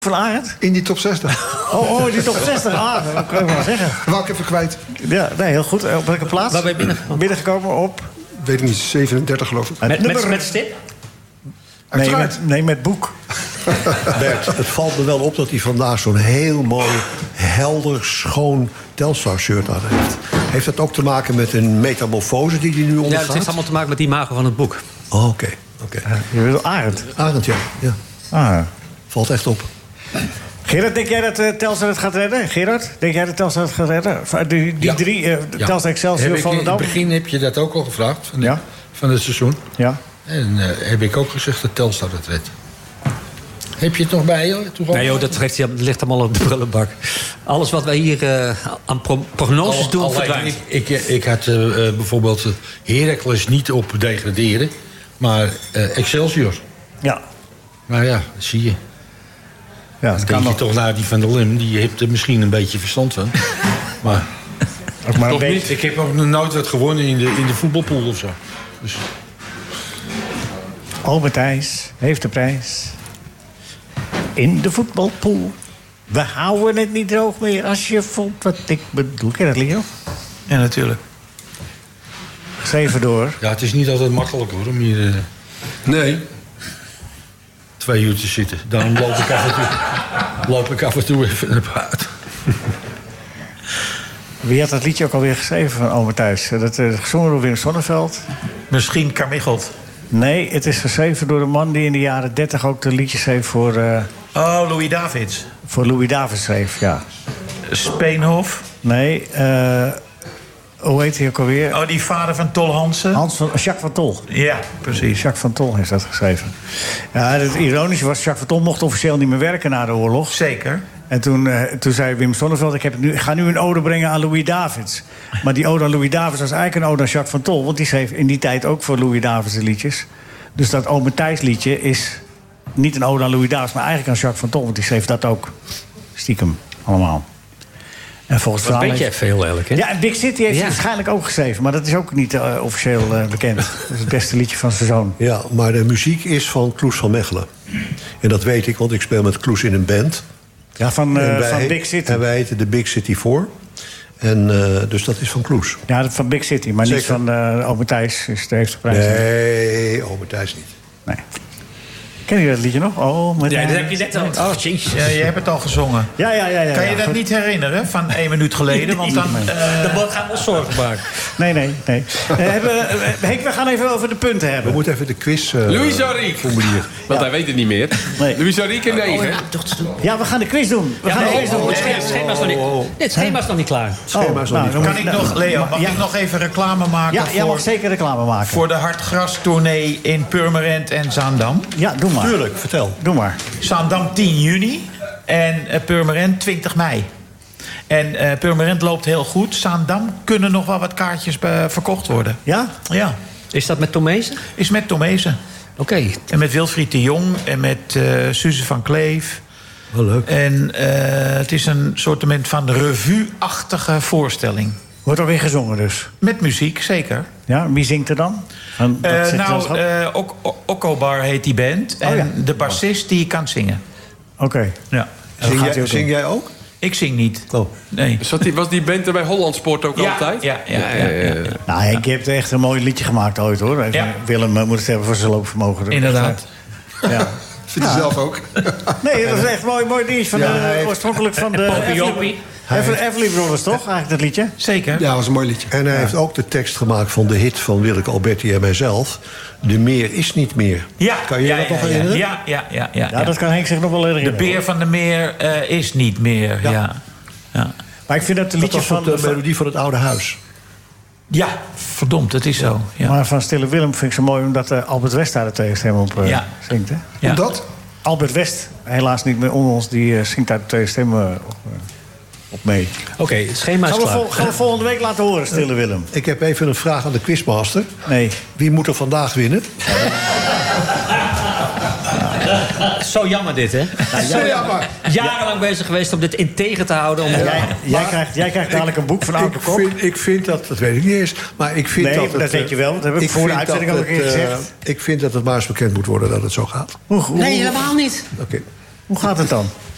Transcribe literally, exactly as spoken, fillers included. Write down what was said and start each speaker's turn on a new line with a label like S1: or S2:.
S1: Van Arend?
S2: In die top zestig.
S1: Oh, oh die top zestig. Ah, dat kan ik wel zeggen.
S2: Dat wou ik even kwijt.
S1: Ja, nee, heel goed. Op welke plaats?
S3: Waar ben je binnengekomen?
S1: Binnengekomen op...
S2: Weet ik niet, zevenendertig geloof ik.
S3: Met,
S1: nummer...
S3: met, met stip?
S1: Nee met, nee, met boek.
S4: Bert, het valt me wel op dat hij vandaag zo'n heel mooi, helder, schoon Telstar-shirt aan heeft. Heeft dat ook te maken met een metamorfose die hij nu ondergaat?
S3: Ja, het heeft allemaal te maken met die imago van het boek.
S4: Oh, oké. Okay, okay.
S1: Je wil Arend?
S4: Arend, ja. ja.
S1: Ah.
S4: Valt echt op.
S1: Gerard, denk jij dat uh, Telstar het gaat redden? Gerard, denk jij dat Telstar het gaat redden? Die, die
S5: ja.
S1: drie, uh,
S5: ja.
S1: Telstar Excelsior van
S5: In het begin heb je dat ook al gevraagd van, de,
S1: ja.
S5: van het seizoen.
S1: Ja.
S5: En uh, heb ik ook gezegd dat Telstar het redt. Heb je het nog bij je?
S3: Nee joh, dat ligt, ligt allemaal op de prullenbak. Alles wat wij hier uh, aan pro prognoses doen,
S5: al,
S3: verdwijnt.
S5: Ik, ik, ik had uh, uh, bijvoorbeeld Heracles niet op degraderen, maar uh, Excelsior.
S1: Ja.
S5: Maar ja, dat zie je.
S1: Ja,
S5: dan denk je toch naar die van der Lim, die heeft er misschien een beetje verstand van. Maar,
S1: ook maar een
S5: toch niet. Ik heb ook nog nooit wat gewonnen in de, in de voetbalpool of zo. Dus...
S1: Albert Thijs heeft de prijs. In de voetbalpool. We houden het niet droog meer als je voelt wat ik bedoel. Ken je dat liedje nog?
S6: Ja, natuurlijk.
S1: Geschreven door.
S5: Ja, het is niet altijd makkelijk hoor, om hier uh,
S2: nee.
S5: twee uur te zitten. Dan loop ik af en toe, loop ik af en toe even naar buiten.
S1: Wie had dat liedje ook alweer geschreven van Albert Thijs? Dat is gezongen door Wim Sonneveld.
S6: Misschien Carmichelt.
S1: Nee, het is geschreven door de man die in de jaren dertig ook de liedjes schreef voor... Uh,
S6: oh, Louis Davids.
S1: Voor Louis Davids schreef, ja.
S6: Speenhof.
S1: Nee, uh, hoe heet hij ook alweer?
S6: Oh, die vader van Tol Hansen.
S1: Hans van, Jacques van Tol.
S6: Ja, precies.
S1: Jacques van Tol heeft dat geschreven. Ja, het ironische was, Jacques van Tol mocht officieel niet meer werken na de oorlog.
S6: Zeker.
S1: En toen, uh, toen zei Wim Sonneveld, ik, heb het nu, ik ga nu een ode brengen aan Louis Davids. Maar die ode aan Louis Davids was eigenlijk een ode aan Jacques van Tol. Want die schreef in die tijd ook voor Louis Davids de liedjes. Dus dat Ome Thijs liedje is niet een ode aan Louis Davids, maar eigenlijk aan Jacques van Tol. Want die schreef dat ook. Stiekem, allemaal. En volgens
S3: Wat weet jij veel eigenlijk, hè?
S1: Ja, en Big City heeft
S3: ja.
S1: hij waarschijnlijk ook geschreven. Maar dat is ook niet uh, officieel uh, bekend. Dat is het beste liedje van zijn zoon.
S4: Ja, maar de muziek is van Kloes van Mechelen. En dat weet ik, want ik speel met Kloes in een band.
S1: Ja, van, uh,
S4: wij,
S1: van Big City.
S4: En wij heten de Big City Four. En uh, dus dat is van Kloes.
S1: Ja, van Big City, maar
S4: Zeker.
S1: niet van uh, Ome Thijs. Is de heeft de prijs.
S4: Nee, Ome Thijs niet.
S1: Nee. Ken je dat liedje nog? Oh, met
S3: Ja, dat heb je net al. Oh, jezus.
S6: Ja, je hebt het al gezongen.
S1: Ja, ja, ja. ja
S6: kan je
S1: ja.
S6: dat niet herinneren van één minuut geleden? Want dan... Uh...
S3: Dan gaan we ons zorgen maken.
S1: Nee, nee, nee. Uh, hebben, uh, Henk, we gaan even over de punten hebben.
S4: We moeten even de quiz... Uh,
S7: Louis Zariek.
S4: formulier.
S7: Want hij weet het niet meer.
S1: Nee.
S7: Louis Zariek in negen.
S3: Oh, ja, toch te doen.
S1: Ja, we gaan de quiz doen. We
S3: Ja,
S1: gaan
S3: nee,
S1: de quiz doen.
S3: oh, het schema- het schema is nog niet, nee, het schema is nog niet klaar.
S4: Schema is nog niet
S1: nou,
S6: Kan ik nog, Leo, mag
S1: ja.
S6: ik nog even reclame maken
S1: Ja, jij
S6: voor,
S1: mag zeker reclame maken.
S6: voor de Hartgras-tournee in Purmerend en Zaandam?
S1: Ja, doe maar.
S4: Tuurlijk, vertel.
S1: Doe maar.
S6: Zaandam tien juni en uh, Purmerend twintig mei. En uh, Purmerend loopt heel goed. Zaandam kunnen nog wel wat kaartjes uh, verkocht worden.
S1: Ja?
S6: Ja,
S3: Is dat met Tomezen?
S6: is met Tomezen.
S3: Oké. Okay.
S6: En met Wilfried de Jong en met uh, Suze van Kleef.
S4: Wel leuk.
S6: En uh, het is een soortement van revue-achtige voorstelling.
S1: Wordt alweer gezongen dus.
S6: Met muziek, zeker.
S1: Ja, wie zingt er dan? Van, dat
S6: Uh,
S1: zegt
S6: nou,
S1: Gezelschap?
S6: uh, Ok- O- Okobar heet die band. En
S1: Oh, ja.
S6: de bassist die kan zingen.
S1: Oké. Okay.
S6: Ja.
S4: Zing,
S1: gaat hij
S4: jij,
S1: ook
S4: zing
S1: doen.
S4: jij ook?
S6: Ik zing niet.
S4: Oh.
S6: Nee.
S7: Zat die, was die band er bij Hollandsport ook
S6: Ja,
S7: altijd?
S6: ja, ja, ja, ja, ja.
S1: Nou, Henk, je hebt echt een mooi liedje gemaakt ooit, hoor. Even,
S6: Ja.
S1: Willem uh, moet het hebben voor zijn loopvermogen.
S6: Inderdaad.
S1: Ja.
S2: Vindt hij zelf ook.
S1: Nee, dat is echt een mooi, mooi dingetje. Van
S4: Ja,
S1: de,
S4: hij heeft-
S1: oorspronkelijk van de...
S3: Popie Jopie.
S1: Everly Everly Brothers, toch? Eigenlijk dat liedje?
S6: Zeker.
S2: Ja, dat was een mooi liedje.
S4: En hij heeft ook de tekst gemaakt van de hit van Willeke Alberti en mijzelf. De meer is niet meer.
S6: Ja.
S4: Kan je
S6: ja,
S4: dat nog
S6: ja,
S4: herinneren?
S6: Ja, ja, ja. ja,
S1: Ja, dat kan Henk zich nog wel
S6: De
S1: herinneren.
S6: beer van de meer uh, is niet meer. Ja. Ja. Ja.
S1: Maar ik vind dat de
S4: Dat
S1: liedje
S4: was
S1: van...
S4: de
S1: van
S4: melodie van het oude huis.
S6: ja, verdomd, dat is zo. Ja.
S1: Maar van Stille Willem vind ik zo mooi... omdat uh, Albert West daar de tegenstem op uh,
S6: Ja.
S1: zingt, hè?
S6: Ja.
S2: Omdat?
S1: Albert West, helaas niet meer onder ons... die uh, zingt daar de tegenstem uh, op, uh, op mee.
S3: Oké, okay, het schema is
S1: Gaan we,
S3: klaar.
S1: vol, gaan we volgende week laten horen, Stille Willem?
S4: Ik heb even een vraag aan de quizmaster.
S1: Nee.
S4: Wie moet er vandaag winnen?
S3: Zo jammer dit, hè? Nou,
S2: Zo jammer.
S3: Jarenlang bezig geweest om dit integer te houden. Om...
S1: Jij, jij, krijgt, jij krijgt dadelijk een boek van Auke
S4: Ik
S1: Kok.
S4: vind, ik vind dat, dat weet ik niet eens, maar ik vind
S1: Nee,
S4: dat...
S1: maar dat
S4: het,
S1: weet je wel, dat heb ik voor de
S4: vind
S1: uitzending
S4: dat
S1: al een keer
S4: het, eh,
S1: gezegd.
S4: Ik vind dat het maar eens bekend moet worden dat het zo gaat.
S1: Hoe, hoe,
S3: Nee, helemaal niet.
S4: Oké.
S1: hoe gaat het dan?